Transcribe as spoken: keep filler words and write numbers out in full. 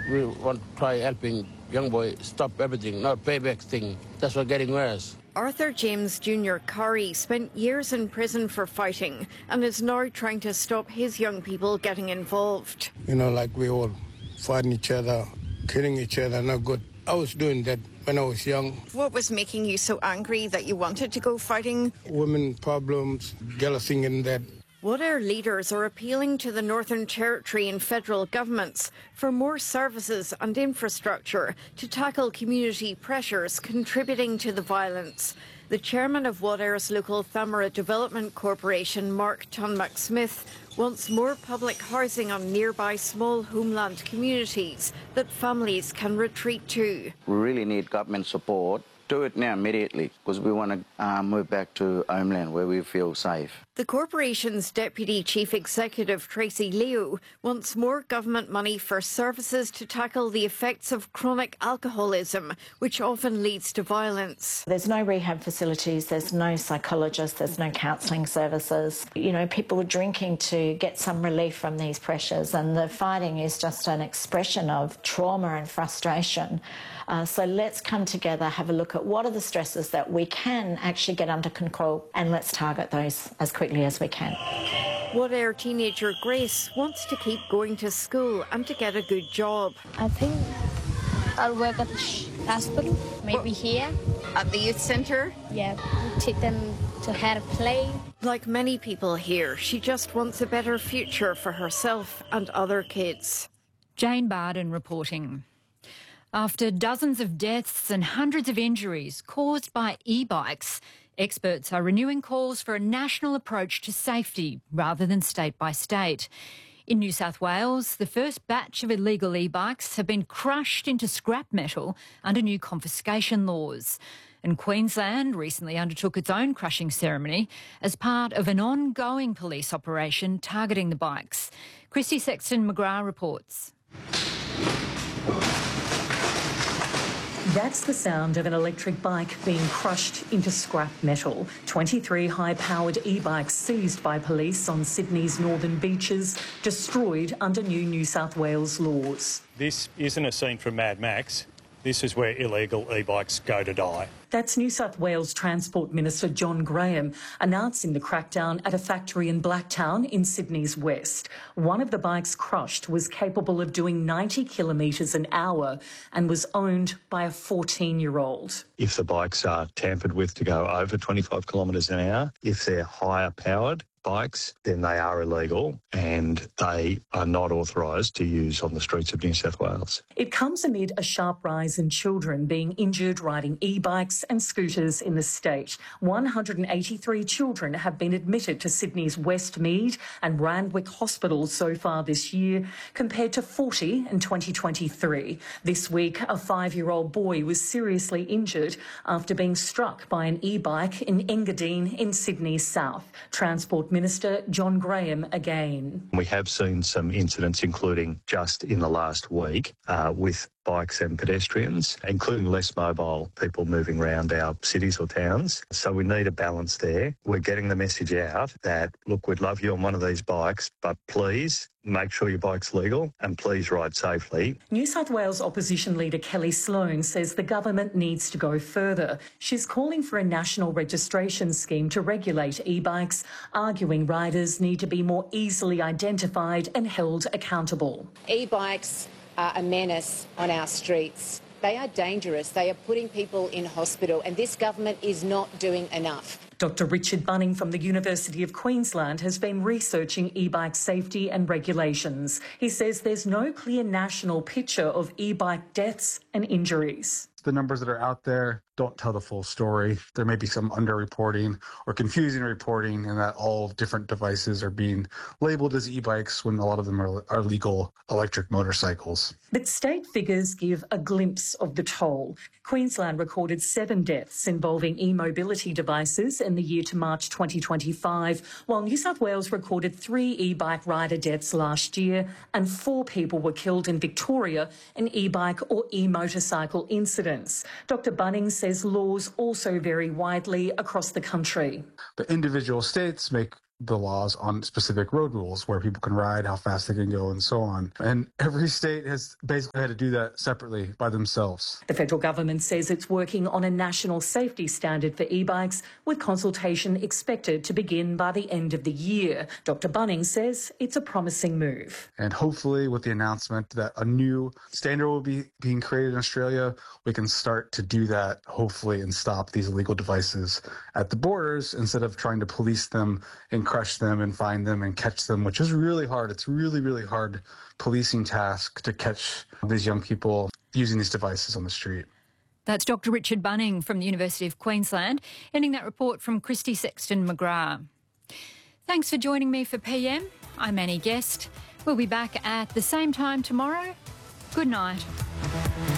we want to try helping young boy stop everything, not payback thing. That's what's getting worse. Arthur James Junior Curry spent years in prison for fighting and is now trying to stop his young people getting involved. You know, like we all fighting each other, killing each other, not good. I was doing that when I was young. What was making you so angry that you wanted to go fighting? Women problems, jealousy and that. Wadair leaders are appealing to the Northern Territory and federal governments for more services and infrastructure to tackle community pressures contributing to the violence. The chairman of Wadair's local Thamara Development Corporation, Mark Tunmack-Smith, wants more public housing on nearby small homeland communities that families can retreat to. We really need government support. Do it now immediately because we want to uh, move back to homeland where we feel safe. The corporation's Deputy Chief Executive Tracy Leo wants more government money for services to tackle the effects of chronic alcoholism, which often leads to violence. There's no rehab facilities, there's no psychologists, there's no counselling services. You know, people are drinking to get some relief from these pressures, and the fighting is just an expression of trauma and frustration. Uh, so let's come together, have a look at what are the stresses that we can actually get under control, and let's target those as quickly as we can. Wadair teenager Grace wants to keep going to school and to get a good job. I think I'll work at the hospital, maybe what? Here. At the youth centre? Yeah, teach them to how to play. Like many people here, she just wants a better future for herself and other kids. Jane Barden reporting. After dozens of deaths and hundreds of injuries caused by e-bikes, experts are renewing calls for a national approach to safety rather than state by state. In New South Wales, the first batch of illegal e-bikes have been crushed into scrap metal under new confiscation laws. And Queensland recently undertook its own crushing ceremony as part of an ongoing police operation targeting the bikes. Christy Sexton-McGrath reports. That's the sound of an electric bike being crushed into scrap metal. twenty-three high-powered e-bikes seized by police on Sydney's northern beaches, destroyed under new New South Wales laws. This isn't a scene from Mad Max. This is where illegal e-bikes go to die. That's New South Wales Transport Minister John Graham announcing the crackdown at a factory in Blacktown in Sydney's west. One of the bikes crushed was capable of doing ninety kilometres an hour and was owned by a fourteen-year-old. If the bikes are tampered with to go over twenty-five kilometres an hour, if they're higher powered bikes, then they are illegal and they are not authorised to use on the streets of New South Wales. It comes amid a sharp rise in children being injured riding e-bikes and scooters in the state. one hundred eighty-three children have been admitted to Sydney's Westmead and Randwick hospitals so far this year, compared to forty in twenty twenty-three. This week, a five-year-old boy was seriously injured after being struck by an e-bike in Engadine in Sydney's south. Transport Minister John Graham again. We have seen some incidents, including just in the last week, uh, with bikes and pedestrians, including less mobile people moving around our cities or towns. So we need a balance there. We're getting the message out that, look, we'd love you on one of these bikes, but please make sure your bike's legal and please ride safely. New South Wales opposition leader Kelly Sloan says the government needs to go further. She's calling for a national registration scheme to regulate e-bikes, arguing riders need to be more easily identified and held accountable. E-bikes are a menace on our streets. They are dangerous. They are putting people in hospital, and this government is not doing enough. Doctor Richard Bunning from the University of Queensland has been researching e-bike safety and regulations. He says there's no clear national picture of e-bike deaths and injuries. The numbers that are out there don't tell the full story. There may be some underreporting or confusing reporting, and that all different devices are being labelled as e-bikes when a lot of them are, are legal electric motorcycles. But state figures give a glimpse of the toll. Queensland recorded seven deaths involving e-mobility devices in the year to March twenty twenty-five, while New South Wales recorded three e-bike rider deaths last year and four people were killed in Victoria in e-bike or e-motorcycle incidents. Doctor Bunning says laws also vary widely across the country. But individual states make the laws on specific road rules, where people can ride, how fast they can go, and so on. And every state has basically had to do that separately by themselves. The federal government says it's working on a national safety standard for e-bikes, with consultation expected to begin by the end of the year. Doctor Bunning says it's a promising move. And hopefully with the announcement that a new standard will be being created in Australia, we can start to do that, hopefully, and stop these illegal devices at the borders instead of trying to police them and crush them and find them and catch them, which is really hard. It's really, really hard policing task to catch these young people using these devices on the street. That's Doctor Richard Bunning from the University of Queensland, ending that report from Christy Sexton McGrath. Thanks for joining me for P M. I'm Annie Guest. We'll be back at the same time tomorrow. Good night.